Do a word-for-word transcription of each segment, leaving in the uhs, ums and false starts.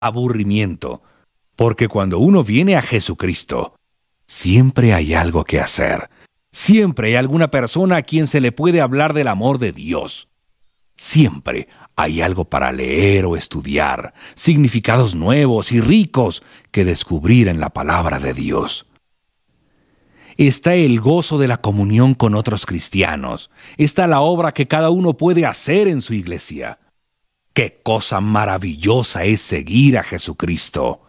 aburrimiento, porque cuando uno viene a Jesucristo, siempre hay algo que hacer. Siempre hay alguna persona a quien se le puede hablar del amor de Dios. Siempre hay algo para leer o estudiar, significados nuevos y ricos que descubrir en la palabra de Dios. Está el gozo de la comunión con otros cristianos. Está la obra que cada uno puede hacer en su iglesia. ¡Qué cosa maravillosa es seguir a Jesucristo!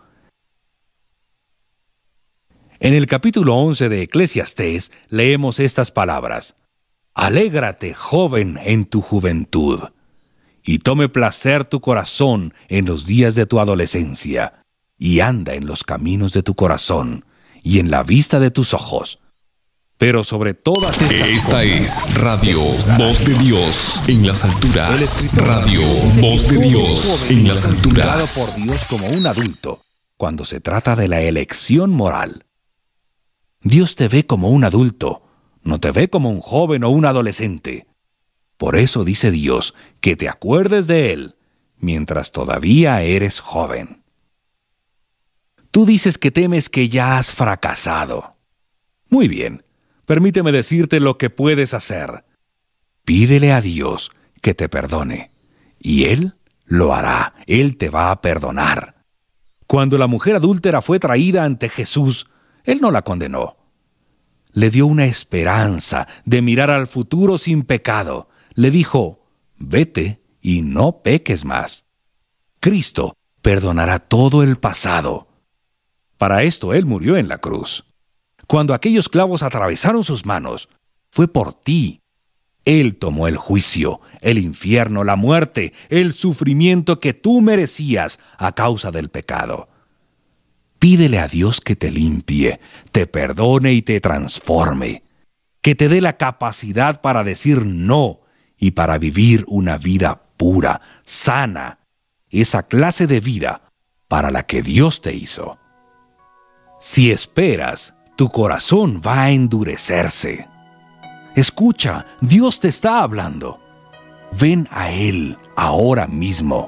En el capítulo once de Eclesiastés leemos estas palabras: Alégrate, joven, en tu juventud, y tome placer tu corazón en los días de tu adolescencia, y anda en los caminos de tu corazón, y en la vista de tus ojos. Pero sobre todas estas Esta cosas, es Radio Voz de Dios en las el alturas. escritor Radio dice que Voz de todo Dios joven en las es inspirado alturas. por Dios como un adulto cuando se trata de la elección moral. Dios te ve como un adulto, no te ve como un joven o un adolescente. Por eso dice Dios que te acuerdes de Él mientras todavía eres joven. Tú dices que temes que ya has fracasado. Muy bien, permíteme decirte lo que puedes hacer. Pídele a Dios que te perdone, y Él lo hará. Él te va a perdonar. Cuando la mujer adúltera fue traída ante Jesús, Él no la condenó. Le dio una esperanza de mirar al futuro sin pecado. Le dijo: vete y no peques más. Cristo perdonará todo el pasado. Para esto Él murió en la cruz. Cuando aquellos clavos atravesaron sus manos, fue por ti. Él tomó el juicio, el infierno, la muerte, el sufrimiento que tú merecías a causa del pecado. Pídele a Dios que te limpie, te perdone y te transforme, que te dé la capacidad para decir no y para vivir una vida pura, sana, esa clase de vida para la que Dios te hizo. Si esperas, tu corazón va a endurecerse. Escucha, Dios te está hablando. Ven a Él ahora mismo.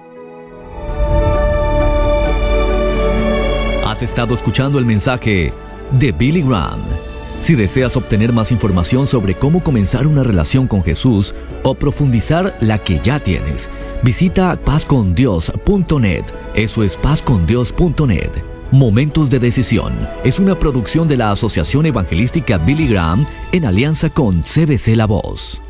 Has estado escuchando el mensaje de Billy Graham. Si deseas obtener más información sobre cómo comenzar una relación con Jesús o profundizar la que ya tienes, visita paz con dios punto net. Eso es paz con dios punto net. Momentos de Decisión es una producción de la Asociación Evangelística Billy Graham en alianza con C B C La Voz.